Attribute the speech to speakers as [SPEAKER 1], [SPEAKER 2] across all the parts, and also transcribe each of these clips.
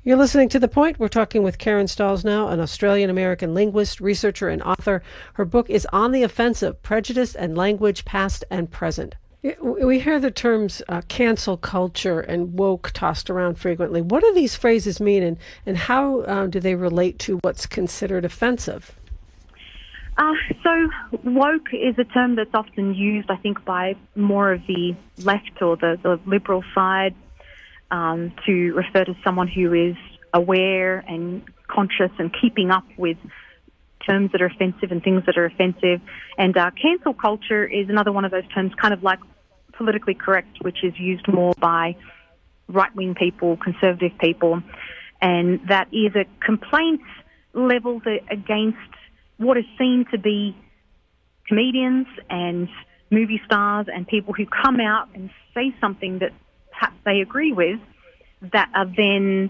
[SPEAKER 1] You're listening to The Point. We're talking with Karen Stalls now, an Australian-American linguist, researcher, and author. Her book is On the Offensive, Prejudice and Language, Past and Present. We hear the terms cancel culture and woke tossed around frequently. What do these phrases mean, and how do they relate to what's considered offensive?
[SPEAKER 2] So woke is a term that's often used, I think, by more of the left or the liberal side to refer to someone who is aware and conscious and keeping up with terms that are offensive and things that are offensive. And cancel culture is another one of those terms, kind of like politically correct, which is used more by right-wing people, conservative people. And that is a complaint levelled against what is seen to be comedians and movie stars and people who come out and say something that perhaps they agree with, that are then,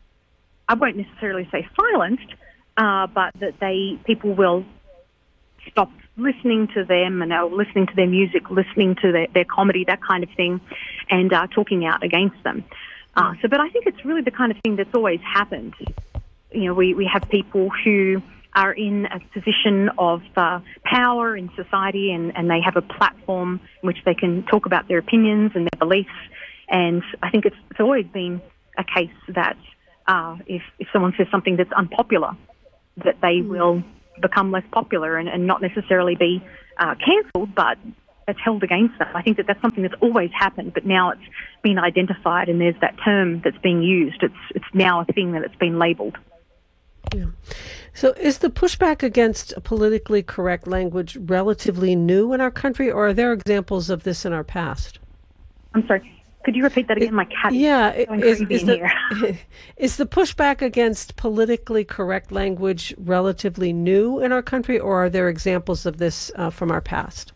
[SPEAKER 2] I won't necessarily say silenced, but that people will stop listening to them and listening to their music, listening to their comedy, that kind of thing, and talking out against them. But I think it's really the kind of thing that's always happened. You know, we have people who are in a position of power in society, and they have a platform in which they can talk about their opinions and their beliefs. And I think it's always been a case that if someone says something that's unpopular, that they will become less popular and not necessarily be cancelled, but it's held against them. I think that's something that's always happened, but now it's been identified, and there's that term that's being used. It's now a thing that it's been labelled.
[SPEAKER 1] Yeah. So is the pushback against politically correct language relatively new in our country, or are there examples of this in our past?
[SPEAKER 2] I'm sorry, could you repeat that again? My cat is going crazy in here.
[SPEAKER 1] Is the pushback against politically correct language relatively new in our country, or are there examples of this from our past?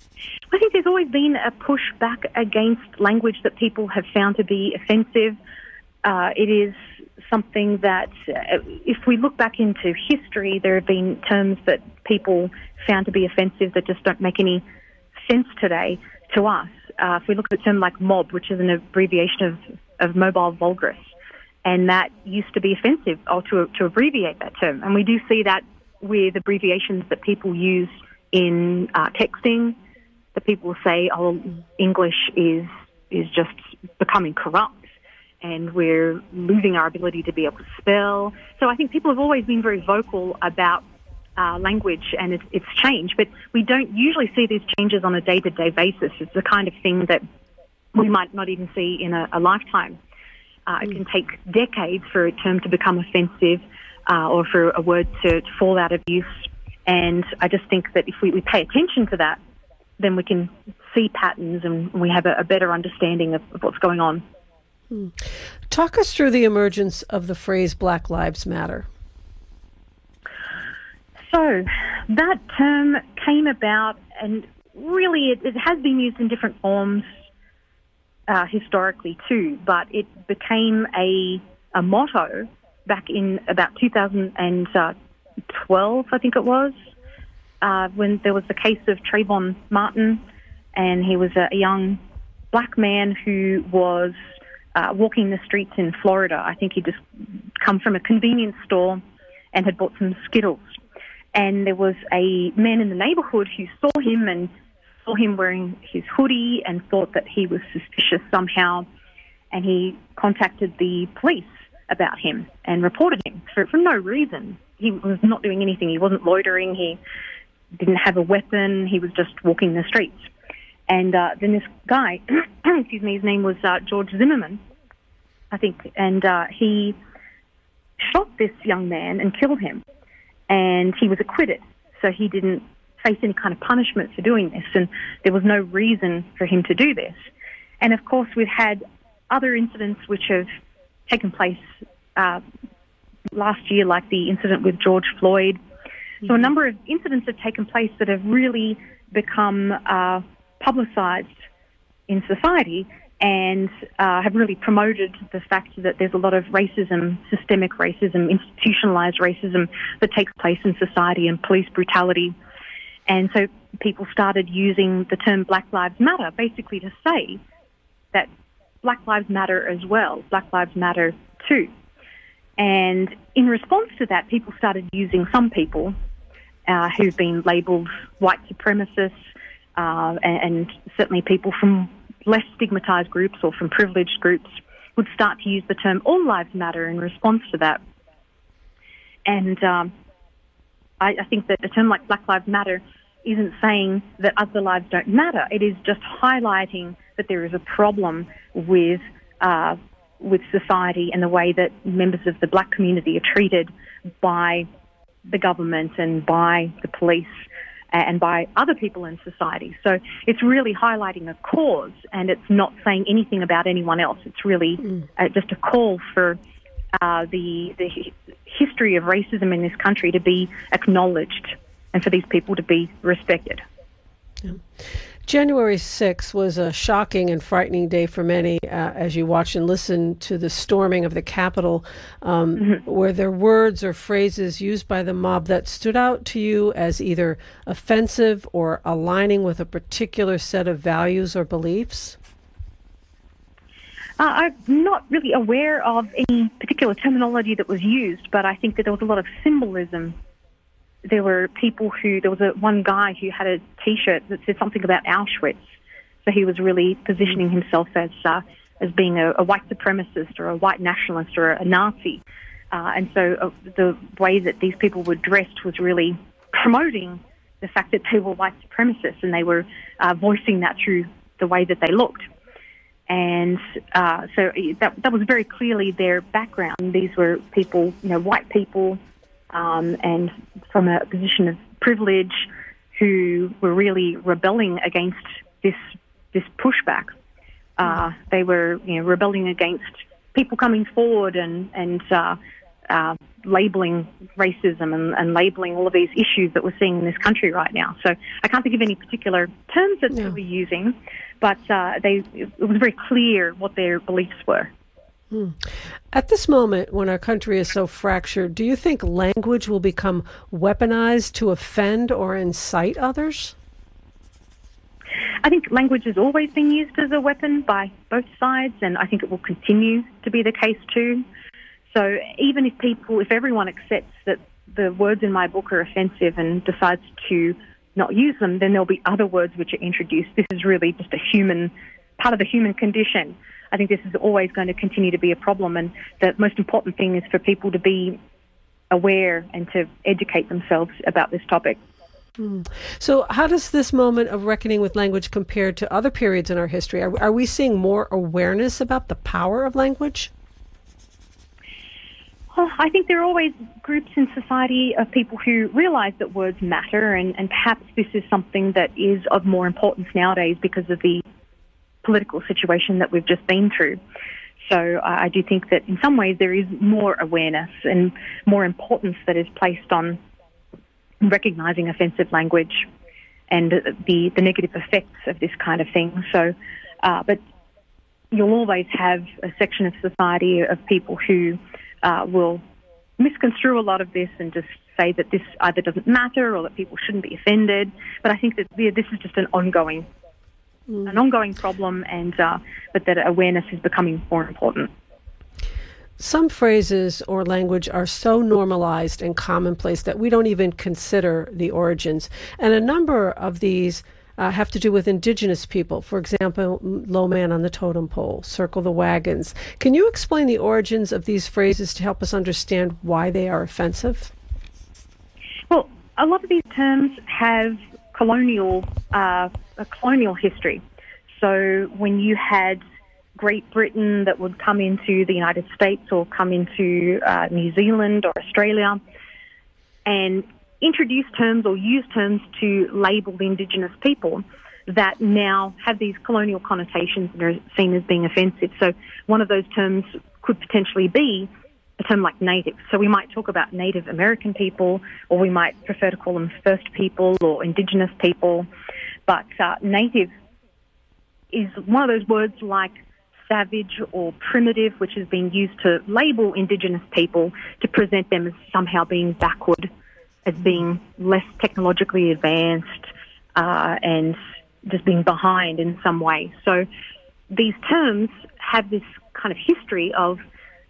[SPEAKER 2] I think there's always been a pushback against language that people have found to be offensive. It is something that, if we look back into history, there have been terms that people found to be offensive that just don't make any sense today to us. If we look at a term like mob, which is an abbreviation of mobile vulgus, and that used to be offensive, or to abbreviate that term. And we do see that with abbreviations that people use in texting, that people say, oh, English is just becoming corrupt, and we're losing our ability to be able to spell. So I think people have always been very vocal about language and its change, but we don't usually see these changes on a day-to-day basis. It's the kind of thing that we might not even see in a lifetime. It can take decades for a term to become offensive or for a word to fall out of use. And I just think that if we pay attention to that, then we can see patterns and we have a better understanding of what's going on.
[SPEAKER 1] Talk us through the emergence of the phrase Black Lives Matter.
[SPEAKER 2] So that term came about, and really it has been used in different forms historically too, but it became a motto back in about 2012, I think it was, when there was the case of Trayvon Martin, and he was a young black man who was walking the streets in Florida. I think he'd just come from a convenience store and had bought some Skittles. And there was a man in the neighborhood who saw him wearing his hoodie and thought that he was suspicious somehow. And he contacted the police about him and reported him for no reason. He was not doing anything. He wasn't loitering. He didn't have a weapon. He was just walking the streets. And then this guy, excuse me, his name was George Zimmerman, I think, and he shot this young man and killed him. And he was acquitted, so he didn't face any kind of punishment for doing this, and there was no reason for him to do this. And of course, we've had other incidents which have taken place last year, like the incident with George Floyd. So a number of incidents have taken place that have really become publicized in society and have really promoted the fact that there's a lot of racism, systemic racism, institutionalized racism that takes place in society, and police brutality. And so people started using the term Black Lives Matter basically to say that Black Lives Matter as well, Black Lives Matter too. And in response to that, people started using some people who've been labelled white supremacists, and certainly people from less stigmatised groups or from privileged groups would start to use the term all lives matter in response to that. And I think that a term like Black Lives Matter isn't saying that other lives don't matter. It is just highlighting that there is a problem with society and the way that members of the black community are treated by the government and by the police and by other people in society. So it's really highlighting a cause, and it's not saying anything about anyone else. It's really just a call for the history of racism in this country to be acknowledged and for these people to be respected.
[SPEAKER 1] Yeah. January 6th was a shocking and frightening day for many as you watched and listened to the storming of the Capitol. Were there words or phrases used by the mob that stood out to you as either offensive or aligning with a particular set of values or beliefs?
[SPEAKER 2] I'm not really aware of any particular terminology that was used, but I think that there was a lot of symbolism. There were people there was one guy who had a T-shirt that said something about Auschwitz. So he was really positioning himself as being a white supremacist or a white nationalist or a Nazi. And so the way that these people were dressed was really promoting the fact that they were white supremacists, and they were voicing that through the way that they looked. And so that was very clearly their background. These were people, white people, and from a position of privilege, who were really rebelling against this pushback. They were, rebelling against people coming forward and labeling racism and labeling all of these issues that we're seeing in this country right now. So I can't think of any particular terms that they were using, but it was very clear what their beliefs were.
[SPEAKER 1] At this moment, when our country is so fractured, do you think language will become weaponized to offend or incite others?
[SPEAKER 2] I think language has always been used as a weapon by both sides, and I think it will continue to be the case too. So even if everyone accepts that the words in my book are offensive and decides to not use them, then there'll be other words which are introduced. This is really just part of the human condition. I think this is always going to continue to be a problem, and the most important thing is for people to be aware and to educate themselves about this topic.
[SPEAKER 1] So how does this moment of reckoning with language compare to other periods in our history? Are we seeing more awareness about the power of language?
[SPEAKER 2] Well, I think there are always groups in society of people who realise that words matter, and perhaps this is something that is of more importance nowadays because of the political situation that we've just been through. So I do think that in some ways there is more awareness and more importance that is placed on recognising offensive language and the negative effects of this kind of thing. So, but you'll always have a section of society of people who will misconstrue a lot of this and just say that this either doesn't matter or that people shouldn't be offended. But I think that this is just an ongoing problem, and but that awareness is becoming more important.
[SPEAKER 1] Some phrases or language are so normalized and commonplace that we don't even consider the origins. And a number of these have to do with indigenous people. For example, low man on the totem pole, circle the wagons. Can you explain the origins of these phrases to help us understand why they are offensive?
[SPEAKER 2] Well, a lot of these terms have a colonial history. So when you had Great Britain that would come into the United States or come into New Zealand or Australia and introduce terms or use terms to label the indigenous people that now have these colonial connotations and are seen as being offensive. So one of those terms could potentially be a term like native. So we might talk about Native American people, or we might prefer to call them First People or Indigenous people. But native is one of those words like savage or primitive, which has been used to label Indigenous people to present them as somehow being backward, as being less technologically advanced, and just being behind in some way. So these terms have this kind of history of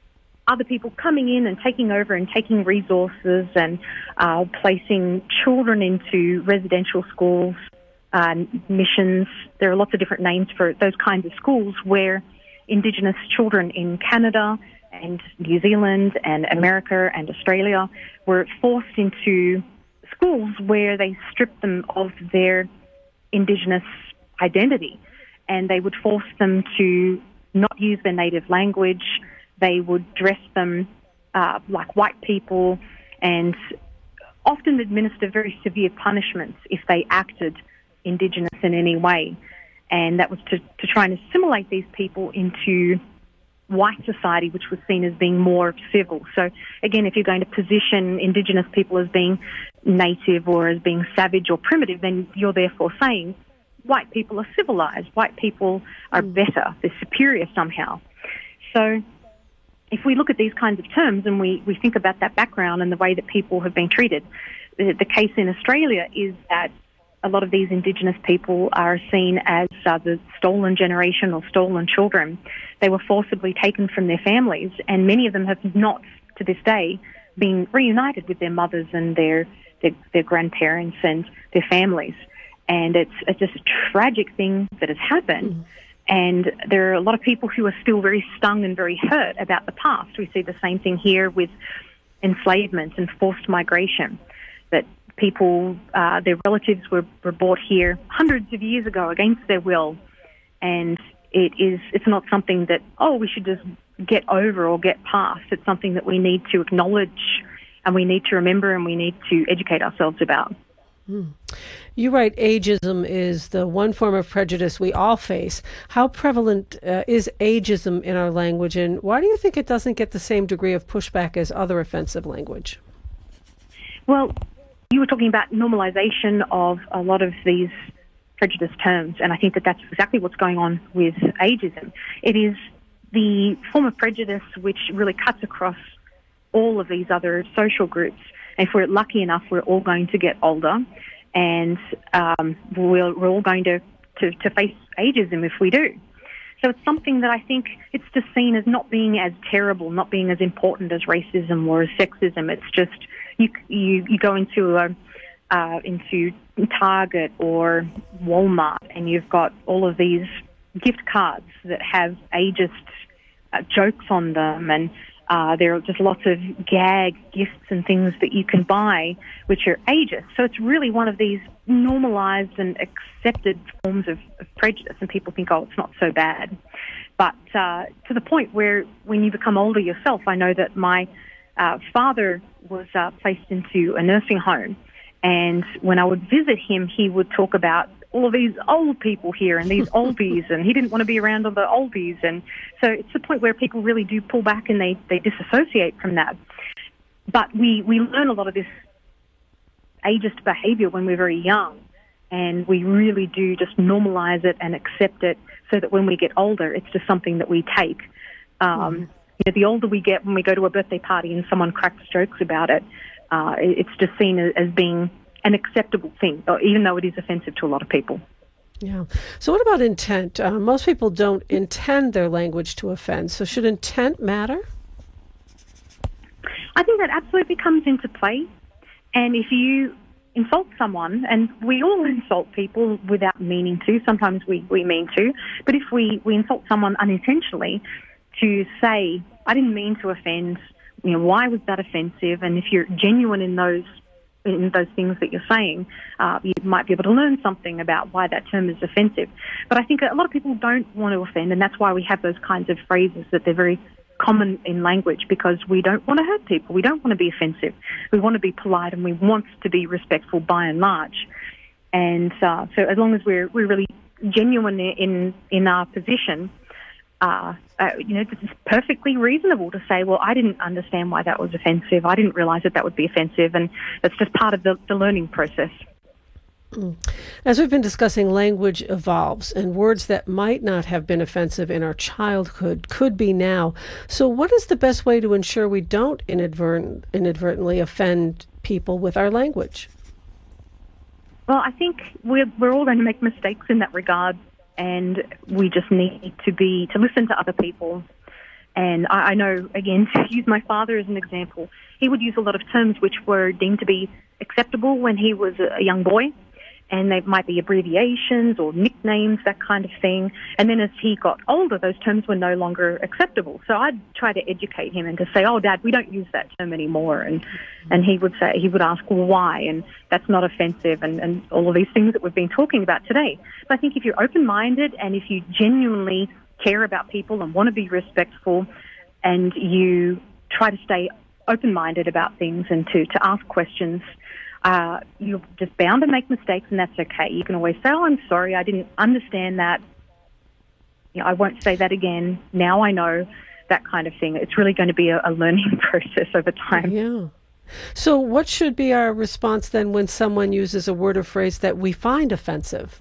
[SPEAKER 2] other people coming in and taking over and taking resources and placing children into residential schools, missions. There are lots of different names for those kinds of schools where Indigenous children in Canada and New Zealand and America and Australia were forced into schools where they stripped them of their Indigenous identity, and they would force them to not use their native language. They would dress them like white people and often administer very severe punishments if they acted Indigenous in any way. And that was to try and assimilate these people into white society, which was seen as being more civil. So again, if you're going to position Indigenous people as being native or as being savage or primitive, then you're therefore saying white people are civilized, white people are better, they're superior somehow. So if we look at these kinds of terms and we think about that background and the way that people have been treated, the case in Australia is that a lot of these Indigenous people are seen as the stolen generation or stolen children. They were forcibly taken from their families, and many of them have not, to this day, been reunited with their mothers and their grandparents and their families. And it's just a tragic thing that has happened. And there are a lot of people who are still very stung and very hurt about the past. We see the same thing here with enslavement and forced migration, that people, their relatives were brought here hundreds of years ago against their will. And it's not something that, we should just get over or get past. It's something that we need to acknowledge and we need to remember and we need to educate ourselves about.
[SPEAKER 1] You write ageism is the one form of prejudice we all face. How prevalent is ageism in our language, and why do you think it doesn't get the same degree of pushback as other offensive language?
[SPEAKER 2] Well, you were talking about normalization of a lot of these prejudice terms, and I think that that's exactly what's going on with ageism. It is the form of prejudice which really cuts across all of these other social groups. And if we're lucky enough, we're all going to get older, and we're all going to face ageism if we do. So it's something that I think it's just seen as not being as terrible, not being as important as racism or as sexism. It's just you go into Target or Walmart and you've got all of these gift cards that have ageist jokes on them, and there are just lots of gag gifts and things that you can buy which are ageist. So it's really one of these normalized and accepted forms of prejudice, and people think, it's not so bad. But to the point where when you become older yourself, I know that my father was placed into a nursing home, and when I would visit him, he would talk about all of these old people here and these oldies, and he didn't want to be around all the oldies. And so it's the point where people really do pull back and they disassociate from that. But we learn a lot of this ageist behavior when we're very young, and we really do just normalize it and accept it so that when we get older, it's just something that we take. The older we get, when we go to a birthday party and someone cracks jokes about it, it's just seen as being an acceptable thing, even though it is offensive to a lot of people.
[SPEAKER 1] Yeah. So what about intent? Most people don't intend their language to offend. So should intent matter?
[SPEAKER 2] I think that absolutely comes into play. And if you insult someone, and we all insult people without meaning to, sometimes we mean to, but if we insult someone unintentionally, to say, I didn't mean to offend, why was that offensive? And if you're genuine in those things that you're saying, you might be able to learn something about why that term is offensive. But I think a lot of people don't want to offend, and that's why we have those kinds of phrases that they're very common in language, because we don't want to hurt people. We don't want to be offensive. We want to be polite, and we want to be respectful by and large. And so as long as we're really genuine in our position, it's perfectly reasonable to say, well, I didn't understand why that was offensive. I didn't realize that would be offensive. And that's just part of the learning process.
[SPEAKER 1] As we've been discussing, language evolves, and words that might not have been offensive in our childhood could be now. So what is the best way to ensure we don't inadvertently offend people with our language?
[SPEAKER 2] Well, I think we're all going to make mistakes in that regard. And we just need to listen to other people And I know, again, to use my father as an example, he would use a lot of terms which were deemed to be acceptable when he was a young boy. And they might be abbreviations or nicknames, that kind of thing. And then as he got older, those terms were no longer acceptable. So I'd try to educate him and to say, oh, Dad, we don't use that term anymore. And he would ask, well, why? And that's not offensive, and all of these things that we've been talking about today. But I think if you're open-minded and if you genuinely care about people and want to be respectful and you try to stay open-minded about things and to ask questions, you're just bound to make mistakes, and that's okay. You can always say, oh, I'm sorry, I didn't understand that. You know, I won't say that again. Now I know, that kind of thing. It's really going to be a learning process over time.
[SPEAKER 1] Yeah. So what should be our response then when someone uses a word or phrase that we find offensive?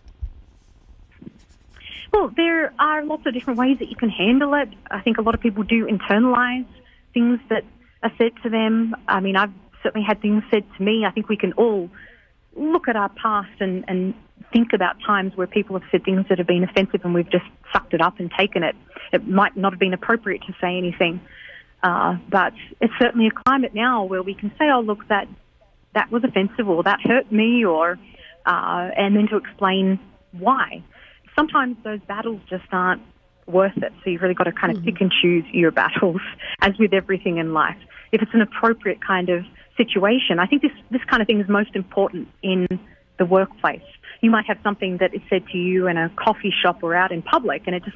[SPEAKER 2] Well, there are lots of different ways that you can handle it. I think a lot of people do internalize things that are said to them. I mean, I've certainly had things said to me. I think we can all look at our past and think about times where people have said things that have been offensive and we've just sucked it up and taken it. It might not have been appropriate to say anything, but it's certainly a climate now where we can say, oh, look, that was offensive or that hurt me, or and then to explain why. Sometimes those battles just aren't worth it, so you've really got to kind of pick and choose your battles, as with everything in life. If it's an appropriate kind of situation, I think this kind of thing is most important in the workplace. You might have something that is said to you in a coffee shop or out in public, and it just